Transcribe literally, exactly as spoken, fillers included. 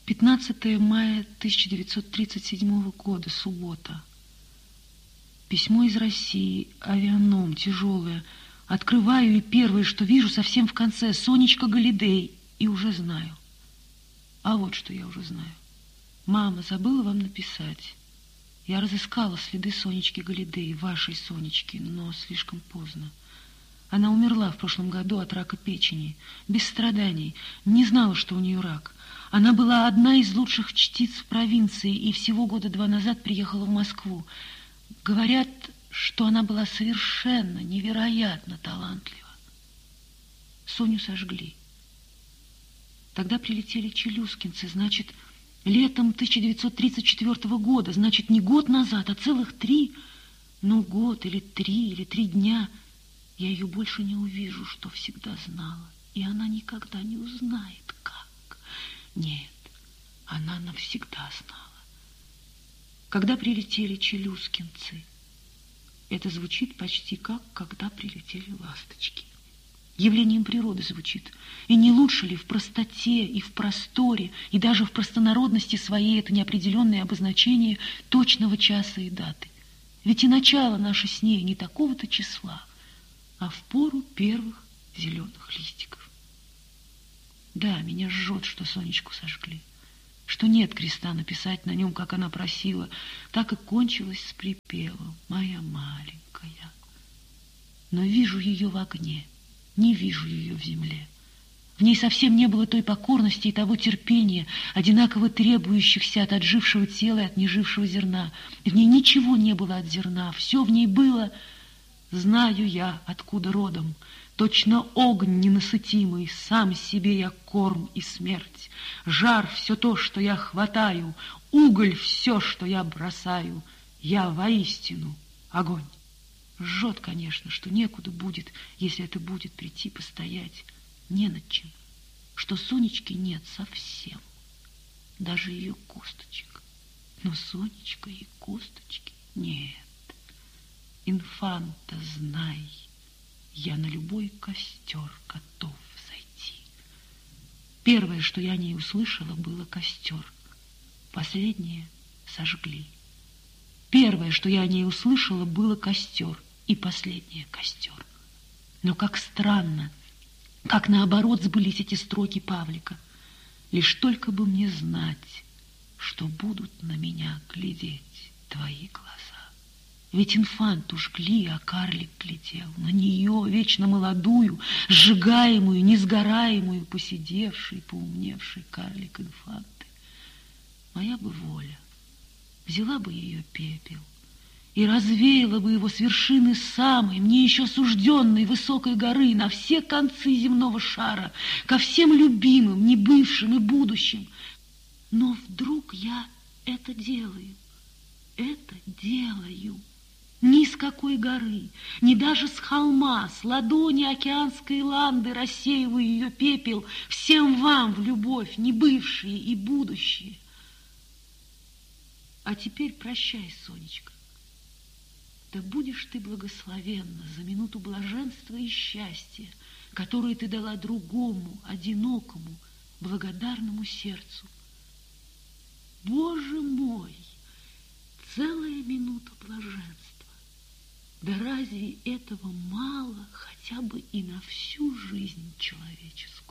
пятнадцатое мая тысяча девятьсот тридцать седьмого года, суббота. Письмо из России, авианом, тяжелое. Открываю, и первое, что вижу, совсем в конце, Сонечка Галидей, и уже знаю. А вот что я уже знаю. Мама, забыла вам написать. Я разыскала следы Сонечки Галидей, вашей Сонечки, но слишком поздно. Она умерла в прошлом году от рака печени, без страданий, не знала, что у нее рак. Она была одна из лучших чтиц в провинции и всего года два назад приехала в Москву. Говорят, что она была совершенно невероятно талантлива. Соню сожгли. Тогда прилетели челюскинцы, значит, летом тысяча девятьсот тридцать четвёртого года, значит, не год назад, а целых три, ну, год или три, или три дня. Я ее больше не увижу, что всегда знала, и она никогда не узнает, как. Нет, она навсегда знала. Когда прилетели челюскинцы, это звучит почти как «когда прилетели ласточки». Явлением природы звучит. И не лучше ли в простоте и в просторе, и даже в простонародности своей это неопределенное обозначение точного часа и даты? Ведь и начало наше с ней не такого-то числа, а в пору первых зеленых листиков. Да, меня жжет, что Сонечку сожгли, что нет креста написать на нем, как она просила. Так и кончилось с припевом «Моя маленькая». Но вижу ее в огне, не вижу ее в земле. В ней совсем не было той покорности и того терпения, одинаково требующихся от отжившего тела и от нежившего зерна. В ней ничего не было от зерна, все в ней было... Знаю я, откуда родом, точно огонь ненасытимый, сам себе я корм и смерть, жар все то, что я хватаю, уголь все, что я бросаю, я воистину огонь. Жжет, конечно, что некуда будет, если это будет прийти постоять, не над чем, что Сонечки нет совсем, даже ее косточек, но Сонечка и косточки нет. Инфанта, знай, я на любой костер готов зайти. Первое, что я о ней услышала, было костер. Последнее сожгли. Первое, что я о ней услышала, было костер. И последнее костер. Но как странно, как наоборот сбылись эти строки Павлика. Лишь только бы мне знать, что будут на меня глядеть твои глаза. Ведь инфанту жгли, а карлик глядел на нее, вечно молодую, сжигаемую, несгораемую, посидевший, поумневший карлик инфанты. Моя бы воля взяла бы ее пепел и развеяла бы его с вершины самой, мне еще сужденной высокой горы, на все концы земного шара, ко всем любимым, не бывшим и будущим. Но вдруг я это делаю, это делаю. Ни с какой горы, ни даже с холма, с ладони океанской ланды рассеиваю ее пепел всем вам в любовь, не бывшие и будущие. А теперь прощай, Сонечка. Да будешь ты благословенна за минуту блаженства и счастья, которую ты дала другому, одинокому, благодарному сердцу. Боже мой, целая минута блаженства. Да разве этого мало хотя бы и на всю жизнь человеческую?